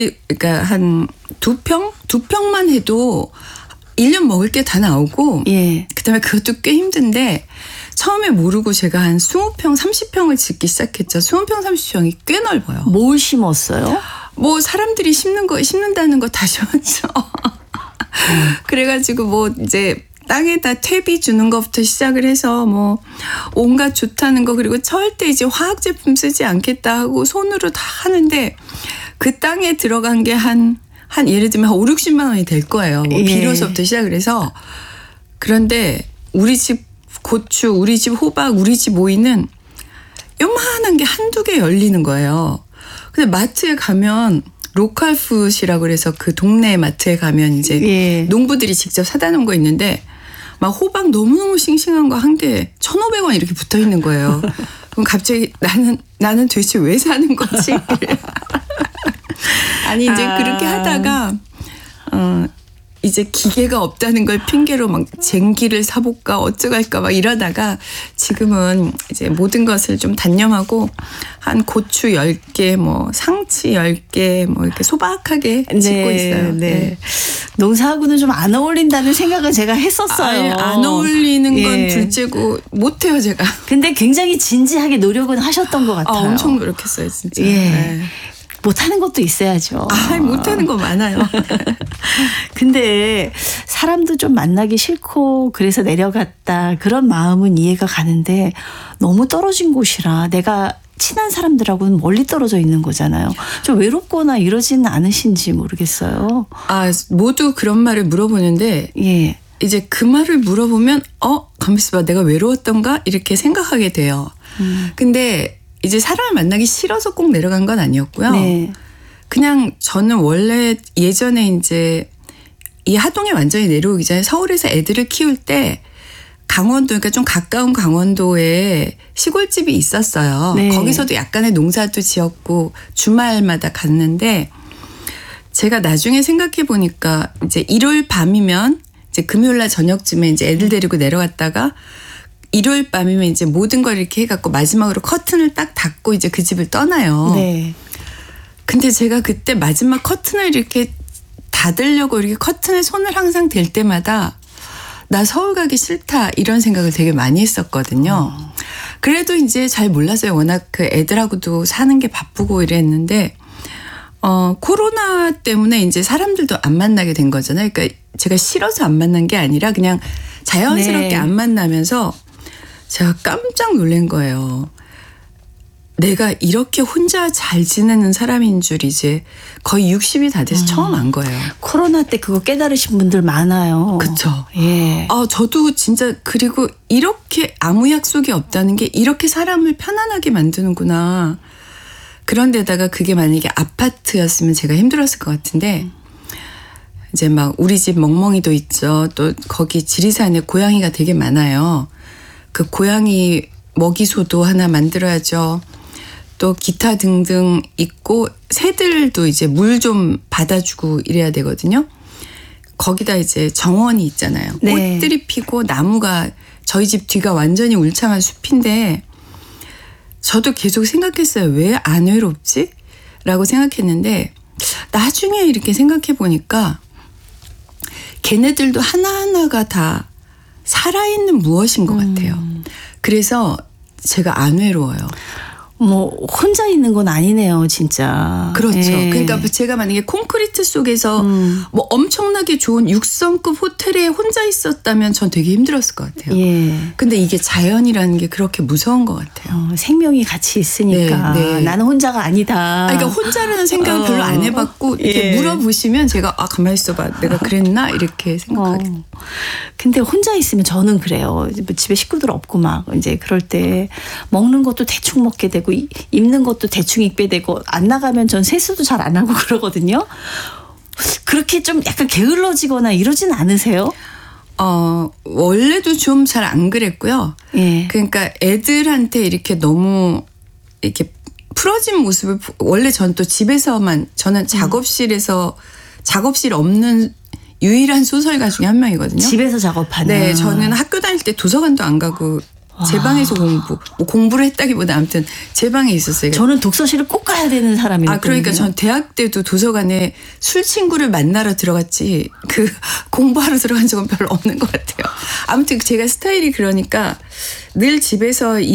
그러니까 한 2평? 2평만 해도 1년 먹을 게 다 나오고 예. 그다음에 그것도 꽤 힘든데 처음에 모르고 제가 한 20평, 30평을 짓기 시작했죠. 20평, 30평이 꽤 넓어요. 뭘 심었어요? 뭐 사람들이 심는다는 거 다 심었죠. 그래가지고 뭐 이제 땅에다 퇴비 주는 것부터 시작을 해서 뭐 온갖 좋다는 거 그리고 절대 이제 화학 제품 쓰지 않겠다 하고 손으로 다 하는데 그 땅에 들어간 게 한 예를 들면 한 5, 60만 원이 될 거예요. 뭐 비료서부터 시작을 해서. 그런데 우리 집 고추, 우리 집 호박, 우리 집 오이는 요만한 게 한두 개 열리는 거예요. 근데 마트에 가면 로컬 푸드라고 그래서 그 동네 마트에 가면 이제 농부들이 직접 사다 놓은 거 있는데 막 호박 너무너무 싱싱한 거 한 개 1,500원 이렇게 붙어 있는 거예요. 그럼 갑자기 나는 도대체 왜 사는 거지? 아니 이제 그렇게 하다가 이제 기계가 없다는 걸 핑계로 막 쟁기를 사볼까 어쩌갈까 막 이러다가 지금은 이제 모든 것을 좀 단념하고 한 고추 10개 뭐 상치 10개 뭐 이렇게 소박하게 짓고 있어요. 네. 농사하고는 좀 안 어울린다는 생각은 제가 했었어요. 안 어울리는 건 둘째고 못해요 제가. 근데 굉장히 진지하게 노력은 하셨던 것 같아요. 엄청 노력했어요 진짜. 예. 못하는 것도 있어야죠. 못하는 거 많아요. 근데 사람도 좀 만나기 싫고 그래서 내려갔다 그런 마음은 이해가 가는데 너무 떨어진 곳이라 내가 친한 사람들하고는 멀리 떨어져 있는 거잖아요. 좀 외롭거나 이러지는 않으신지 모르겠어요. 모두 그런 말을 물어보는데 이제 그 말을 물어보면 가만 있어봐 내가 외로웠던가 이렇게 생각하게 돼요. 근데 이제 사람을 만나기 싫어서 꼭 내려간 건 아니었고요. 그냥 저는 원래 예전에 이제 이 하동에 완전히 내려오기 전에 서울에서 애들을 키울 때 강원도 그러니까 좀 가까운 강원도에 시골집이 있었어요. 거기서도 약간의 농사도 지었고 주말마다 갔는데 제가 나중에 생각해 보니까 이제 일요일 밤이면 이제 금요일 날 저녁쯤에 이제 애들 데리고 내려갔다가 일요일 밤이면 이제 모든 걸 이렇게 해갖고 마지막으로 커튼을 딱 닫고 이제 그 집을 떠나요. 근데 제가 그때 마지막 커튼을 이렇게 닫으려고 이렇게 커튼에 손을 항상 댈 때마다 나 서울 가기 싫다 이런 생각을 되게 많이 했었거든요. 그래도 이제 잘 몰랐어요. 워낙 그 애들하고도 사는 게 바쁘고 이랬는데 코로나 때문에 이제 사람들도 안 만나게 된 거잖아요. 그러니까 제가 싫어서 안 만난 게 아니라 그냥 자연스럽게 안 만나면서 제가 깜짝 놀란 거예요. 내가 이렇게 혼자 잘 지내는 사람인 줄 이제 거의 60이 다 돼서 처음 안 거예요. 코로나 때 그거 깨달으신 분들 많아요. 그렇죠. 저도 진짜 그리고 이렇게 아무 약속이 없다는 게 이렇게 사람을 편안하게 만드는구나. 그런데다가 그게 만약에 아파트였으면 제가 힘들었을 것 같은데 이제 막 우리 집 멍멍이도 있죠. 또 거기 지리산에 고양이가 되게 많아요. 그 고양이 먹이소도 하나 만들어야죠. 또 기타 등등 있고 새들도 이제 물 좀 받아주고 이래야 되거든요. 거기다 이제 정원이 있잖아요. 꽃들이 피고 나무가 저희 집 뒤가 완전히 울창한 숲인데 저도 계속 생각했어요. 왜 안 외롭지? 라고 생각했는데 나중에 이렇게 생각해 보니까 걔네들도 하나하나가 다 살아있는 무엇인 것 같아요. 그래서 제가 안 외로워요. 뭐 혼자 있는 건 아니네요, 진짜. 그렇죠. 그러니까 제가 만약에 콘크리트 속에서 뭐 엄청나게 좋은 6성급 호텔에 혼자 있었다면 전 되게 힘들었을 것 같아요. 근데 이게 자연이라는 게 그렇게 무서운 것 같아요. 생명이 같이 있으니까 나는 혼자가 아니다. 그러니까 혼자라는 생각을 별로 안 해봤고 이렇게 물어보시면 제가 가만히 있어봐 내가 그랬나 이렇게 생각하게. 근데 혼자 있으면 저는 그래요. 집에 식구들 없고 막 이제 그럴 때 먹는 것도 대충 먹게 되고 입는 것도 대충 입게 되고 안 나가면 전 세수도 잘 안 하고 그러거든요. 그렇게 좀 약간 게을러지거나 이러진 않으세요? 원래도 좀 잘 안 그랬고요. 그러니까 애들한테 이렇게 너무 이렇게 풀어진 모습을 원래 전 또 집에서만 저는 작업실 없는 유일한 소설가 중에 한 명이거든요. 집에서 작업하는. 네, 저는 학교 다닐 때 도서관도 안 가고 제 방에서 공부. 뭐 공부를 했다기보다 아무튼 제 방에 있었어요. 저는 독서실을 꼭 가야 되는 사람이거든요. 그러니까 전 대학 때도 도서관에 술 친구를 만나러 들어갔지 공부하러 들어간 적은 별로 없는 것 같아요. 아무튼 제가 스타일이 그러니까 늘 집에서